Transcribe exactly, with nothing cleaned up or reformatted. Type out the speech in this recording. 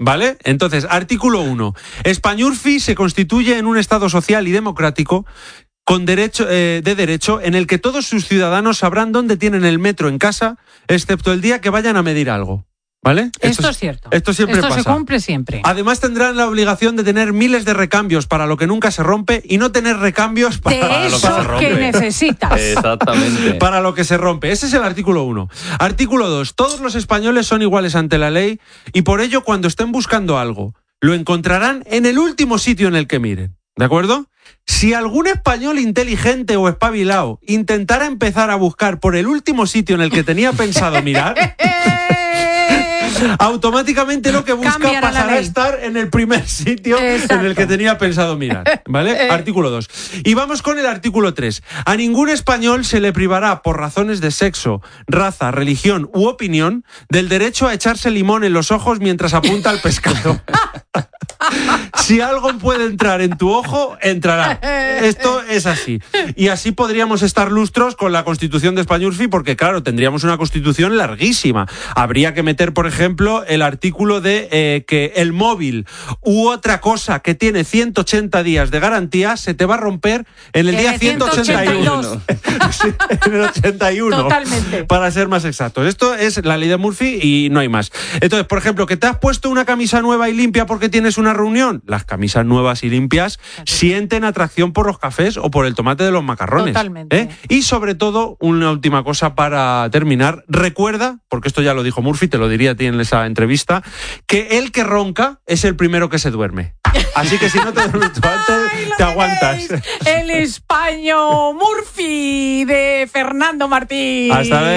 ¿vale? Entonces, artículo uno. Españurfi se constituye en un Estado social y democrático con derecho, eh, de derecho en el que todos sus ciudadanos sabrán dónde tienen el metro en casa, excepto el día que vayan a medir algo. ¿Vale? Esto, esto es cierto. Esto siempre esto pasa. se cumple siempre. Además tendrán la obligación de tener miles de recambios para lo que nunca se rompe y no tener recambios para, de para eso lo que se rompe. que necesitas. Exactamente. Para lo que se rompe. Ese es el artículo uno. Artículo dos. Todos los españoles son iguales ante la ley y por ello cuando estén buscando algo lo encontrarán en el último sitio en el que miren. ¿De acuerdo? Si algún español inteligente o espabilado intentara empezar a buscar por el último sitio en el que tenía pensado mirar, automáticamente lo que busca Cambiará pasará a estar en el primer sitio Exacto. en el que tenía pensado mirar, ¿vale? Artículo dos. Y vamos con el artículo tres. A ningún español se le privará por razones de sexo, raza, religión u opinión del derecho a echarse limón en los ojos mientras apunta al pescado. Si algo puede entrar en tu ojo, entrará. Esto es así. Y así podríamos estar lustros con la Constitución de Españurfi porque, claro, tendríamos una Constitución larguísima. Habría que meter, por ejemplo, el artículo de eh, que el móvil u otra cosa que tiene ciento ochenta días de garantía se te va a romper en el En día el ciento ochenta y uno. Sí, en el ochenta y uno. Totalmente. Para ser más exactos. Esto es la ley de Murphy y no hay más. Entonces, por ejemplo, que te has puesto una camisa nueva y limpia porque tienes una reunión. Las camisas nuevas y limpias sienten atracción por los cafés o por el tomate de los macarrones. Totalmente. ¿eh? Y sobre todo, una última cosa para terminar. Recuerda, porque esto ya lo dijo Murphy, te lo diría a ti en esa entrevista, que el que ronca es el primero que se duerme. Así que si no te duermes tú antes, Ay, te aguantas. tenéis. El Españo Murphy de Fernando Martín. Hasta luego.